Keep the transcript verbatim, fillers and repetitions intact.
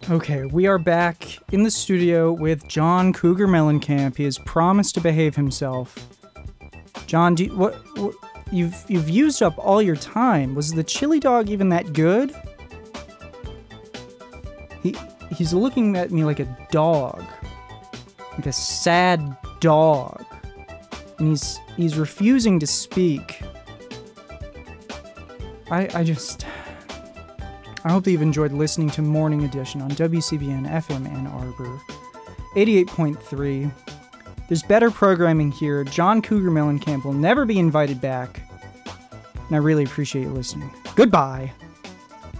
Okay, we are back in the studio with John Cougar Mellencamp. He has promised to behave himself. John, do you, what, what you've you've used up all your time. Was the chili dog even that good? He he's looking at me like a dog, like a sad dog, and he's he's refusing to speak. I I just. I hope that you've enjoyed listening to Morning Edition on W C B N F M Ann Arbor, eighty-eight point three. There's better programming here. John Cougar Mellencamp will never be invited back, and I really appreciate you listening. Goodbye.